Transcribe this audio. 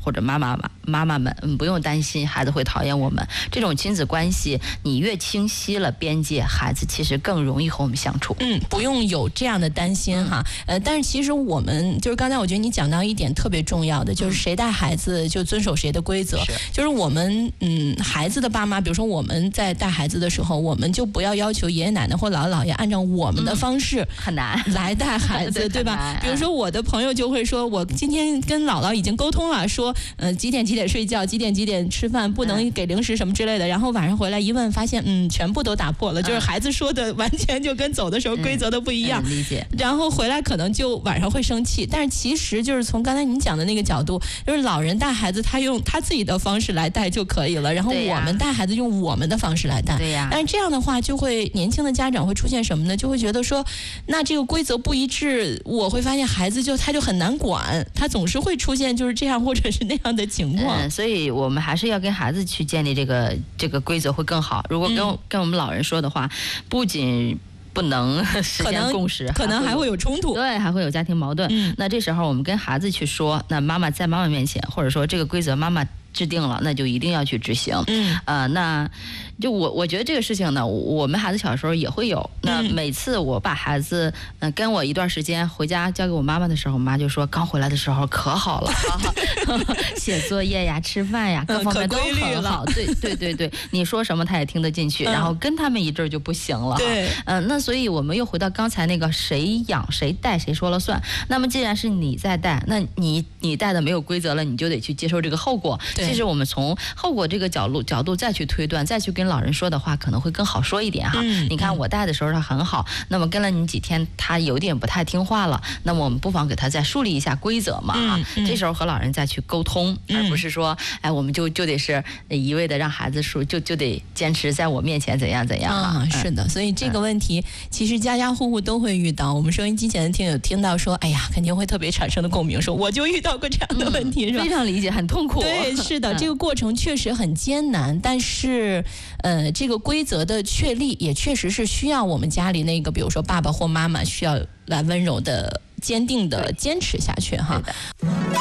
或者妈妈们，不用担心孩子会讨厌我们。这种亲子关系，你越清晰了边界，孩子其实更容易和我们相处。 不用有这样的担心哈。但是其实我们就是刚才我觉得你讲到一点特别重要的，就是谁带孩子就遵守谁的规则。就是我们孩子的爸妈，比如说我们在带孩子的时候，我们就不要求爷爷奶奶或姥姥姥爷按照我们的方式很难来带孩子，对吧？比如说我的朋友就会说，我今天跟姥姥已经沟通了，说几点睡觉，几点吃饭，不能给零食什么之类的。然后晚上回来一问，发现全部都打破了，就是孩子说的完全就跟走的时候规则都不一样。 理解。 然后回来可能就晚上会生气，但是其实就是从刚才您讲的那个角度，就是老人带孩子，他用他自己的方式来带就可以了，然后我们带孩子用我们的方式来带。 对呀。 但是这样的话，就会年轻的家长会出现什么呢？就会觉得说，那这个规则不一致，我会发现孩子他就很难管，他总是会出现就是这样或者是那样的情况。 所以我们还是要跟孩子去建立这个规则会更好。如果跟我们老人说的话，不仅不能实现共识， 可能还会有冲突， 对，还会有家庭矛盾。那这时候我们跟孩子去说，那妈妈在妈妈面前，或者说这个规则妈妈制定了，那就一定要去执行。那就我觉得这个事情呢，我们孩子小时候也会有。那每次我把孩子跟我一段时间回家交给我妈妈的时候，我妈就说刚回来的时候可好了，写作业呀、吃饭呀，各方面都很好。对，你说什么他也听得进去。然后跟他们一阵就不行了。 对， 那所以我们又回到刚才那个谁养谁带谁说了算。那么既然是你在带，那你带的没有规则了，你就得去接受这个后果。其实我们从后果这个角度再去推断，再去跟老人说的话，可能会更好说一点哈。你看我带的时候他很好，那么跟了你几天，他有点不太听话了，那么我们不妨给他再树立一下规则嘛。这时候和老人再去沟通，而不是说，我们就得是一味的让孩子就得坚持在我面前怎样是的，所以这个问题其实家家户户都会遇到。我们收音机前的听友听到说，哎呀，肯定会特别产生的共鸣，说我就遇到过这样的问题，是吧？ 非常理解，很痛苦。 对，是的，这个过程确实很艰难，但是这个规则的确立也确实是需要我们家里那个比如说爸爸或妈妈需要来温柔的坚定的坚持下去哈。